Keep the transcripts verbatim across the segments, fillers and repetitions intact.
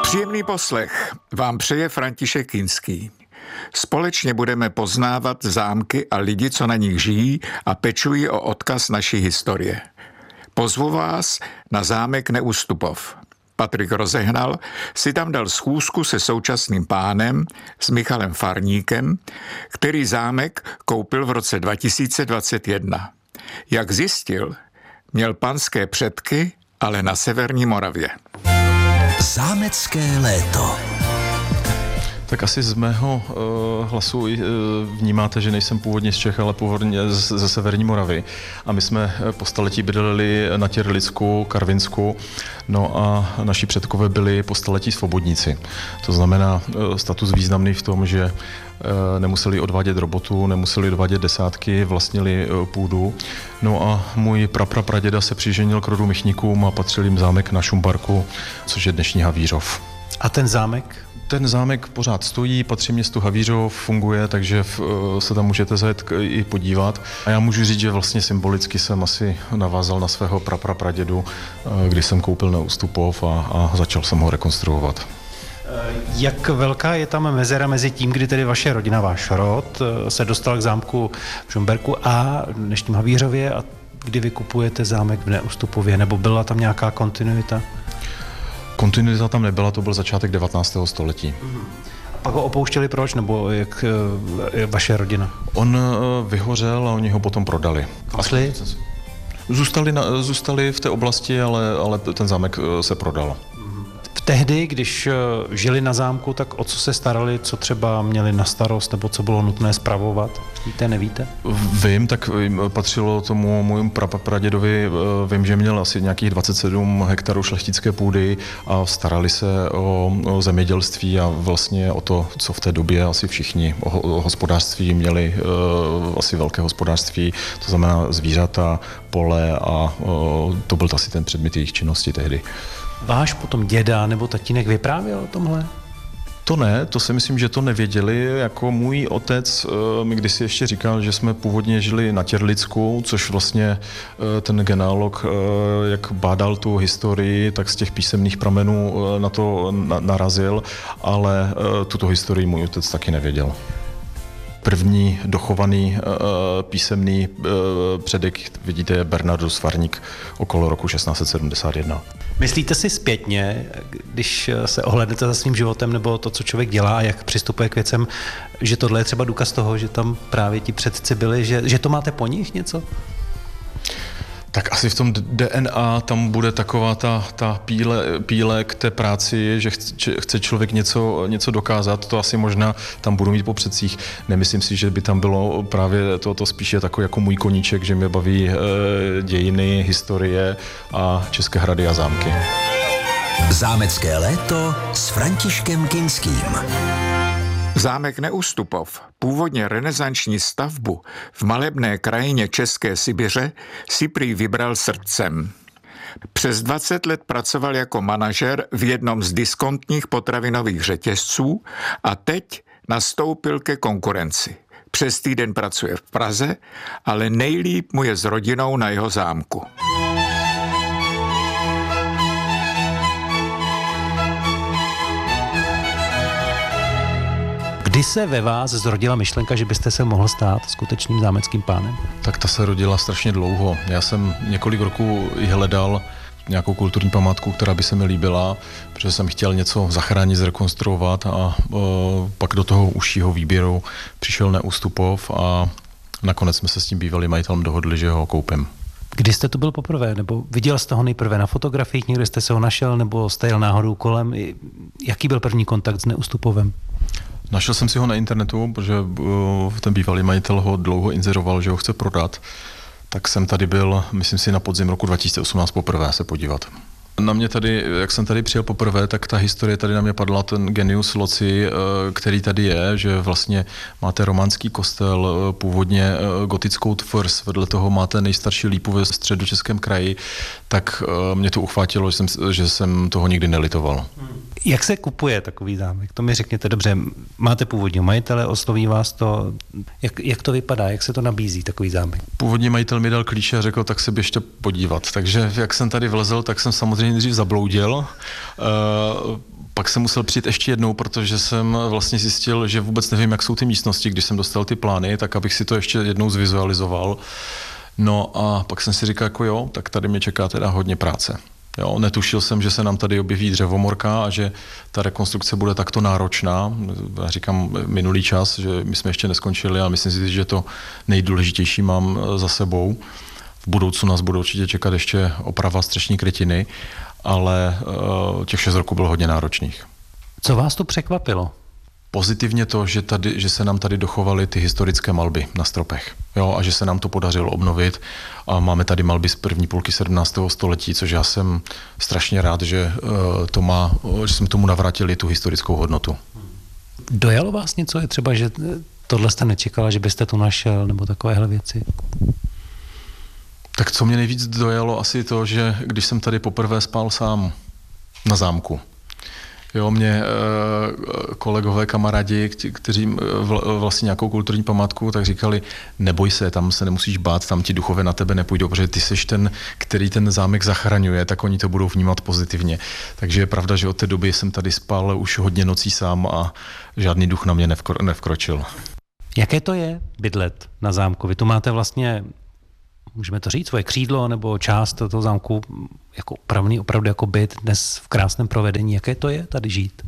Příjemný poslech vám přeje František Kinský. Společně budeme poznávat zámky a lidi, co na nich žijí a pečují o odkaz naší historie. Pozvu vás na zámek Neustupov. Patrik Rozehnal si tam dal schůzku se současným pánem, s Michalem Farníkem, který zámek koupil v roce dva tisíce dvacet jedna. Jak zjistil, měl panské předky, ale na severní Moravě. Zámecké léto. Tak asi z mého uh, hlasu uh, vnímáte, že nejsem původně z Čech, ale původně z, ze severní Moravy. A my jsme po staletí bydleli na Těrlicku, Karvinsku, no a naši předkové byli po staletí svobodníci. To znamená uh, status významný v tom, že uh, nemuseli odvádět robotu, nemuseli odvádět desátky, vlastnili uh, půdu. No a můj praprapraděda se přiženil k rodu Michníkům a patřil jim zámek na Šumbarku, což je dnešní Havířov. A ten zámek? Ten zámek pořád stojí, patří městu Havířov, funguje, takže se tam můžete zajet i podívat. A já můžu říct, že vlastně symbolicky jsem asi navázal na svého praprapradědu, kdy jsem koupil Neustupov a, a začal jsem ho rekonstruovat. Jak velká je tam mezera mezi tím, kdy tedy vaše rodina, váš rod, se dostal k zámku v Šumberku a dnešním Havířově a kdy vy kupujete zámek v Neustupově, nebo byla tam nějaká kontinuita? Kontinuita tam nebyla, to byl začátek devatenáctého století. A pak ho opouštěli proč, nebo jak vaše rodina? On vyhořel a oni ho potom prodali. A šli? Zůstali, na, zůstali v té oblasti, ale, ale ten zámek se prodal. Tehdy, když žili na zámku, tak o co se starali, co třeba měli na starost, nebo co bylo nutné spravovat? Víte, nevíte? Vím, tak patřilo tomu můjmu pradědovi, vím, že měl asi nějakých dvacet sedm hektarů šlechtické půdy a starali se o, o zemědělství a vlastně o to, co v té době asi všichni o, o hospodářství měli, uh, asi velké hospodářství, to znamená zvířata, pole a uh, to byl asi ten předmět jejich činnosti tehdy. Váš potom děda nebo tatínek vyprávěl o tomhle? To ne, to si myslím, že to nevěděli. Jako můj otec mi kdysi ještě říkal, že jsme původně žili na Těrlicku, což vlastně ten genealog, jak bádal tu historii, tak z těch písemných pramenů na to narazil, ale tuto historii můj otec taky nevěděl. První dochovaný uh, písemný uh, předek, vidíte, je Bernardus Farník okolo roku šestnáct set sedmdesát jedna. Myslíte si zpětně, když se ohlédnete za svým životem nebo to, co člověk dělá a jak přistupuje k věcem, že tohle je třeba důkaz toho, že tam právě ti předci byli, že, že to máte po nich něco? Tak asi v tom D N A tam bude taková ta, ta píle, píle k té práci, že chce, chce člověk něco, něco dokázat, to asi možná tam budu mít po předcích. Nemyslím si, že by tam bylo právě to, to spíše takový jako můj koníček, že mě baví e, dějiny, historie a České hrady a zámky. Zámecké léto s Františkem Kinským. Zámek Neustupov, původně renesanční stavbu v malebné krajině České Sibiře, si prý vybral srdcem. Přes dvacet let pracoval jako manažer v jednom z diskontních potravinových řetězců a teď nastoupil ke konkurenci. Přes týden pracuje v Praze, ale nejlíp mu je s rodinou na jeho zámku. Kdy se ve vás zrodila myšlenka, že byste se mohl stát skutečným zámeckým pánem? Tak ta se rodila strašně dlouho. Já jsem několik roků i hledal nějakou kulturní památku, která by se mi líbila, protože jsem chtěl něco zachránit, zrekonstruovat a o, pak do toho užšího výběru přišel Neustupov a nakonec jsme se s tím bývalým majitelem dohodli, že ho koupím. Kdy jste tu byl poprvé? Nebo viděl jste ho nejprve na fotografiích, někde jste se ho našel, nebo jste jel náhodou kolem? Jaký byl první kontakt s Neustupovem? Našel jsem si ho na internetu, protože ten bývalý majitel ho dlouho inzeroval, že ho chce prodat. Tak jsem tady byl, myslím si, na podzim roku dva tisíce osmnáct poprvé se podívat. Na mě tady, jak jsem tady přijel poprvé, tak ta historie tady na mě padla, ten genius loci, který tady je, že vlastně máte románský kostel, původně gotickou tvrz, vedle toho máte nejstarší lípu ve středočeském kraji, tak mě to uchvátilo, že jsem, že jsem toho nikdy nelitoval. Jak se kupuje takový zámek? To mi řekněte, dobře, máte původního majitele, osloví vás to, jak, jak to vypadá, jak se to nabízí, takový zámek? Původní majitel mi dal klíče a řekl, tak se běžte podívat. Takže jak jsem tady vlezl, tak jsem samozřejmě nejdřív zabloudil. Pak jsem musel přijít ještě jednou, protože jsem vlastně zjistil, že vůbec nevím, jak jsou ty místnosti, když jsem dostal ty plány, tak abych si to ještě jednou zvizualizoval. No a pak jsem si říkal, jako jo, tak tady mě čeká teda hodně práce. Jo, netušil jsem, že se nám tady objeví dřevomorka a že ta rekonstrukce bude takto náročná. Já říkám minulý čas, že my jsme ještě neskončili a myslím si, že to nejdůležitější mám za sebou. V budoucnu nás bude určitě čekat ještě oprava střešní krytiny, ale těch šest roků bylo hodně náročných. Co vás to překvapilo? Pozitivně to, že, tady, že se nám tady dochovaly ty historické malby na stropech. Jo, a že se nám to podařilo obnovit. A máme tady malby z první půlky sedmnáctého století, což já jsem strašně rád, že, to má, že jsme tomu navrátili tu historickou hodnotu. Dojalo vás něco? Je třeba, že tohle jste nečekala, že byste to našel, nebo takovéhle věci? Tak co mě nejvíc dojalo, asi to, že když jsem tady poprvé spal sám na zámku, jo, mě kolegové, kamarádi, kteří vlastně nějakou kulturní památku, tak říkali, neboj se, tam se nemusíš bát, tam ti duchové na tebe nepůjdou, protože ty seš ten, který ten zámek zachraňuje, tak oni to budou vnímat pozitivně. Takže je pravda, že od té doby jsem tady spal už hodně nocí sám a žádný duch na mě nevkro, nevkročil. Jaké to je bydlet na zámku? Vy tu máte vlastně, můžeme to říct, svoje křídlo nebo část toho zámku jako opravdu, opravdu jako byt dnes v krásném provedení. Jaké to je tady žít?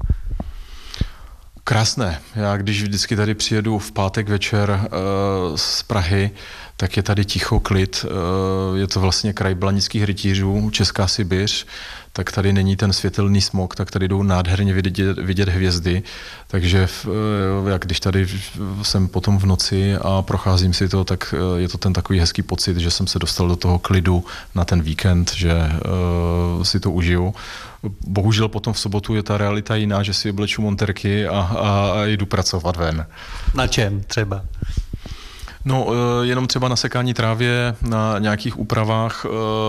Krásné. Já když vždycky tady přijedu v pátek večer e, z Prahy, tak je tady ticho, klid. E, je to vlastně kraj blanických rytířů, Česká Sibiř, tak tady není ten světelný smog, tak tady jdou nádherně vidět, vidět hvězdy. Takže v, jak když tady jsem potom v noci a procházím si to, tak je to ten takový hezký pocit, že jsem se dostal do toho klidu na ten víkend, že uh, si to užiju. Bohužel potom v sobotu je ta realita jiná, že si obleču monterky a, a, a jdu pracovat ven. Na čem třeba? No, jenom třeba na sekání trávě, na nějakých úpravách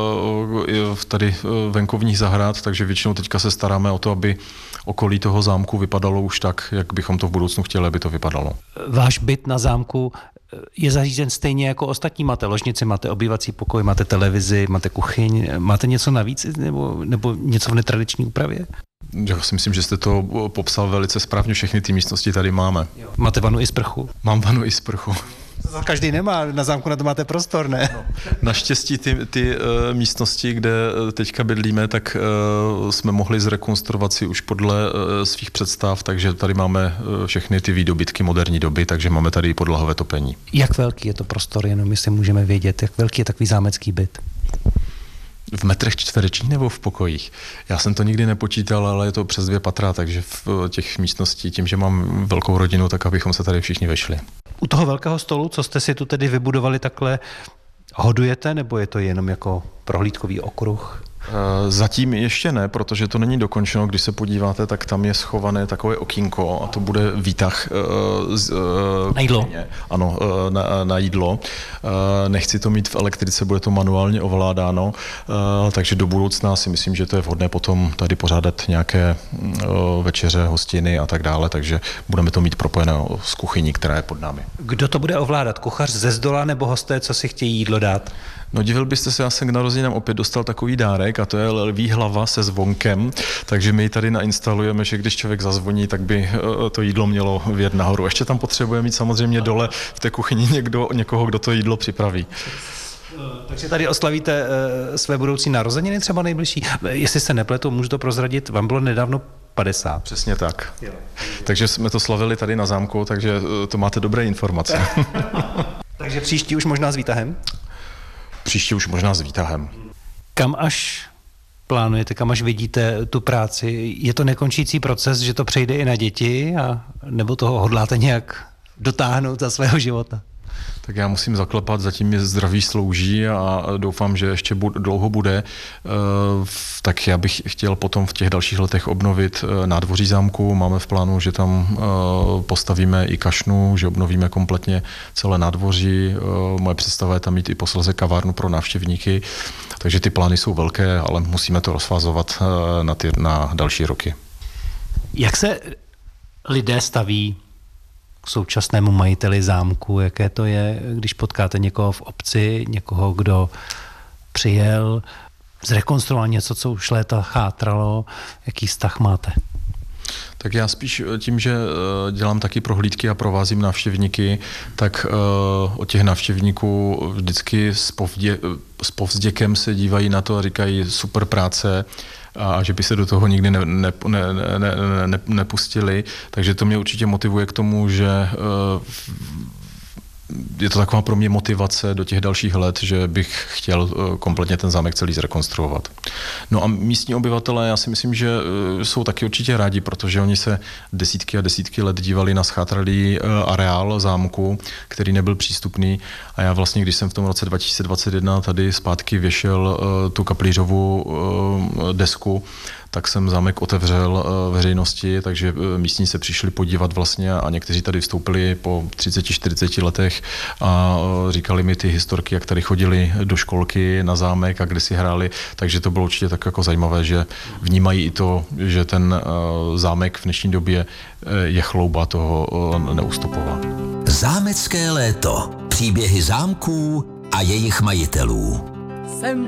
tady venkovních zahrad, takže většinou teďka se staráme o to, aby okolí toho zámku vypadalo už tak, jak bychom to v budoucnu chtěli, aby to vypadalo. Váš byt na zámku je zařízen stejně jako ostatní? Máte ložnici, máte obývací pokoj, máte televizi, máte kuchyň, máte něco navíc nebo, nebo něco v netradiční úpravě? Já si myslím, že jste to popsal velice správně, všechny ty místnosti tady máme. Jo. Máte vanu i sprchu? Mám vanu i sprchu. Každý nemá, na zámku na to máte prostor, ne? No. Naštěstí ty, ty uh, místnosti, kde teďka bydlíme, tak uh, jsme mohli zrekonstruovat si už podle uh, svých představ, takže tady máme uh, všechny ty výdobytky moderní doby, takže máme tady i podlahové topení. Jak velký je to prostor, jenom my si můžeme vědět, jak velký je takový zámecký byt? V metrech čtverečních nebo v pokojích? Já jsem to nikdy nepočítal, ale je to přes dvě patra, takže v těch místností, tím, že mám velkou rodinu, tak abychom se tady všichni vešli. U toho velkého stolu, co jste si tu tedy vybudovali takhle, hodujete, nebo je to jenom jako prohlídkový okruh? Zatím ještě ne, protože to není dokončeno. Když se podíváte, tak tam je schované takové okýnko a to bude výtah z, na jídlo. Ano, na, na jídlo. Nechci to mít v elektrice, bude to manuálně ovládáno, takže do budoucna si myslím, že to je vhodné potom tady pořádat nějaké večeře, hostiny a tak dále, takže budeme to mít propojené s kuchyní, která je pod námi. Kdo to bude ovládat? Kuchař ze zdola nebo hosté, co si chtějí jídlo dát? No divil byste se, já jsem k narozeninám opět dostal takový dárek a to je lví hlava se zvonkem, takže my tady nainstalujeme, že když člověk zazvoní, tak by to jídlo mělo vjet nahoru. Ještě tam potřebuje mít samozřejmě dole v té kuchyni někdo, někoho, kdo to jídlo připraví. Takže tady oslavíte uh, své budoucí narozeniny třeba nejbližší. Jestli se nepletu, můžu to prozradit, vám bylo nedávno padesát. Přesně tak. Jo. Takže jsme to slavili tady na zámku, takže to máte dobré informace. Takže příští už možná s výtahem? Příště už možná s výtahem. Kam až plánujete, kam až vidíte tu práci? Je to nekončící proces, že to přejde i na děti, a nebo toho hodláte nějak dotáhnout za svého života? Tak já musím zaklepat, zatím mě zdraví slouží a doufám, že ještě dlouho bude. Tak já bych chtěl potom v těch dalších letech obnovit nádvoří zámku. Máme v plánu, že tam postavíme i kašnu, že obnovíme kompletně celé nádvoří. Moje představa je tam mít i posléze kavárnu pro návštěvníky. Takže ty plány jsou velké, ale musíme to rozfázovat na, ty, na další roky. Jak se lidé staví k současnému majiteli zámku? Jaké to je, když potkáte někoho v obci, někoho, kdo přijel, zrekonstruoval něco, co už léta chátralo? Jaký vztah máte? Tak já spíš tím, že dělám taky prohlídky a provázím návštěvníky, tak od těch návštěvníků vždycky s, povdě, s povzděkem se dívají na to a říkají super práce, a že by se do toho nikdy ne, ne, ne, ne, ne, nepustili. Takže to mě určitě motivuje k tomu, že je to taková pro mě motivace do těch dalších let, že bych chtěl kompletně ten zámek celý zrekonstruovat. No a místní obyvatelé, já si myslím, že jsou taky určitě rádi, protože oni se desítky a desítky let dívali na schátralý areál zámku, který nebyl přístupný. A já vlastně, když jsem v tom roce dva tisíce dvacet jedna tady zpátky věšel tu kaplířovu desku, tak jsem zámek otevřel veřejnosti, takže místní se přišli podívat vlastně a někteří tady vstoupili po třicet čtyřicet letech a říkali mi ty historky, jak tady chodili do školky na zámek a kde si hráli, takže to bylo určitě tak jako zajímavé, že vnímají i to, že ten zámek v dnešní době je chlouba toho Neustupova. Zámecké léto. Příběhy zámků a jejich majitelů. Jsem